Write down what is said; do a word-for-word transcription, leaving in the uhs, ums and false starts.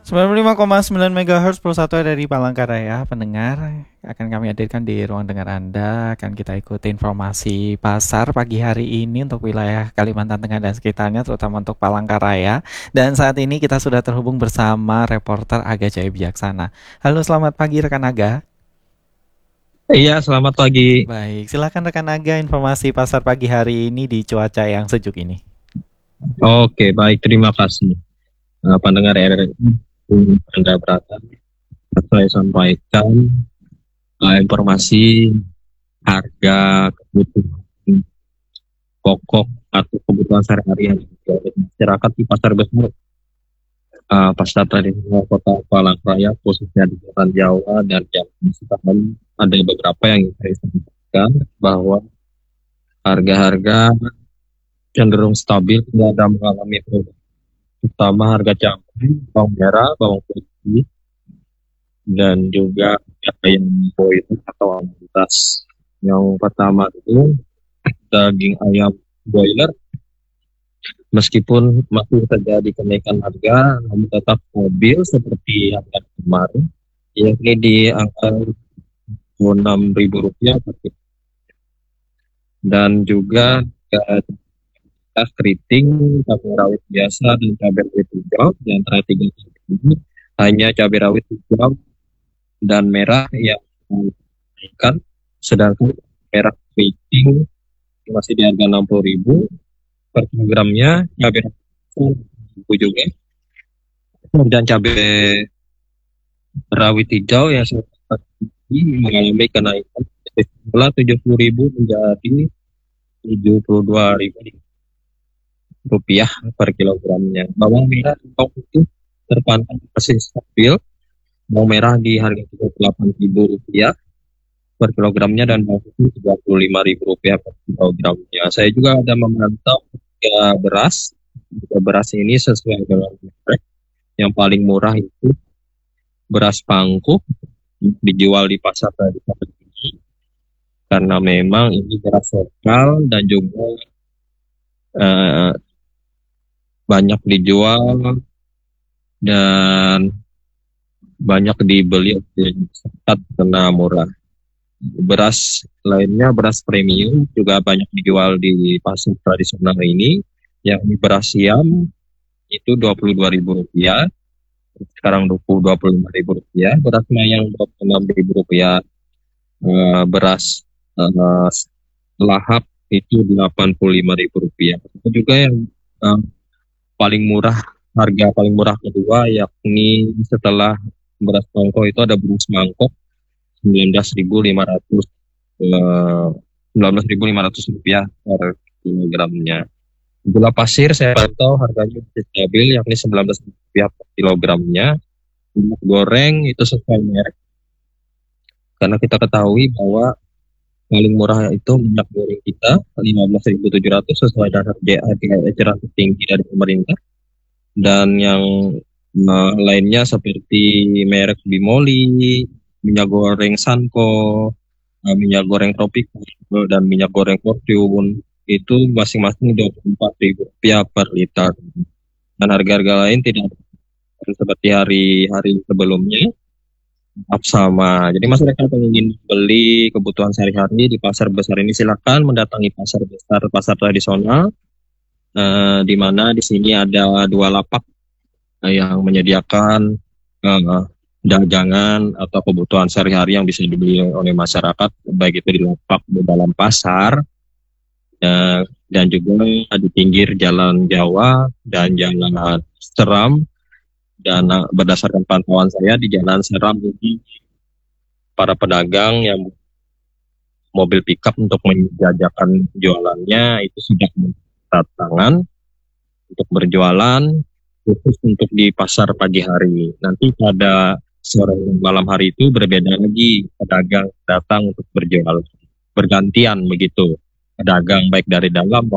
sembilan puluh lima koma sembilan megahertz Pulsa satu dari Palangkaraya, pendengar akan kami hadirkan di ruang dengar Anda. Akan kita ikuti informasi pasar pagi hari ini untuk wilayah Kalimantan Tengah dan sekitarnya, terutama untuk Palangkaraya. Dan saat ini kita sudah terhubung bersama reporter Aga Jaya Bijaksana. Halo, selamat pagi rekan Aga. Iya, selamat pagi. Baik, silakan rekan Aga informasi pasar pagi hari ini di cuaca yang sejuk ini. Oke, baik. Terima kasih. Uh, pendengar R R I, Anda berada. Saya sampaikan uh, informasi harga kebutuhan pokok atau kebutuhan sehari-hari yang dijual oleh masyarakat di pasar besar. Uh, pasar tradisional Kota Palangkaraya, khususnya di Jalan Jawa dan Jalan Sitaman, ada beberapa yang saya sampaikan bahwa harga-harga cenderung stabil, tidak ada mengalami perubahan, terutama harga cabai, bawang merah, bawang putih, dan juga harga yang boiler atau amonitas. Yang pertama itu daging ayam boiler, meskipun masih terjadi kenaikan harga, namun tetap stabil seperti harga kemarin, yakni di angka enam ribu rupiah per kilo. Dan juga harga keriting, cabai rawit biasa, dan cabai rawit hijau. Di antara tiga cabai ini hanya cabai rawit hijau dan merah yang dinaikkan, sedangkan merah keriting masih di harga enam puluh ribu per kilogramnya, cabai rawit juga, dan cabai rawit hijau yang ini mengalami kenaikan setelah tujuh puluh ribu menjadi tujuh puluh dua ribu rupiah per kilogramnya. Bawang merah dan bawang putih terpantau masih stabil. Bawang merah di harga tiga puluh delapan ribu rupiah per kilogramnya dan bawang putih tiga puluh lima ribu rupiah per kilogramnya. Saya juga ada memantau harga beras. Harga beras ini sesuai dengan merek. Yang paling murah itu beras pangkuh, dijual di pasar tradisional ini karena memang ini beras lokal dan juga uh, banyak dijual dan banyak dibeli oleh masyarakat karena murah. Beras lainnya, beras premium, juga banyak dijual di pasar tradisional ini, yakni beras siam itu dua puluh dua ribu rupiah, sekarang dua puluh lima ribu rupiah, beras mayang dua puluh enam ribu rupiah, uh, beras uh, lahap itu delapan puluh lima ribu rupiah. Itu juga yang uh, paling murah, harga paling murah kedua, yakni setelah beras mangkok itu ada beras mangkok sembilan belas ribu lima ratus uh, sembilan belas ribu lima ratus rupiah per kilogramnya. Gula pasir saya pantau harganya masih stabil, yakni sembilan belas ribu rupiah per kilogramnya. Minyak goreng itu sesuai merek, karena kita ketahui bahwa paling murah itu minyak goreng kita lima belas ribu tujuh ratus sesuai dengan harga eceran tertinggi dari pemerintah. Dan yang uh, lainnya seperti merek Bimoli, minyak goreng Sanko, uh, minyak goreng Tropico, dan minyak goreng Fortune itu masing-masing dua puluh empat ribu rupiah per liter. Dan harga-harga lain tidak seperti hari-hari sebelumnya, tetap sama. Jadi masyarakat yang ingin beli kebutuhan sehari-hari di pasar besar ini silakan mendatangi pasar besar, pasar tradisional, uh, di mana di sini ada dua lapak uh, yang menyediakan uh, dagangan atau kebutuhan sehari-hari yang bisa dibeli oleh masyarakat, baik itu di lapak di dalam pasar uh, dan juga di pinggir jalan Jawa dan jalan Seram. Dan uh, berdasarkan pantauan saya di jalan Seram ini, para pedagang yang mobil pickup untuk menjajakan jualannya itu sudah mencatat tangan untuk berjualan, khusus untuk di pasar pagi hari. Nanti pada sore dan malam hari itu berbeda lagi, pedagang datang untuk berjualan, bergantian begitu, pedagang baik dari dalam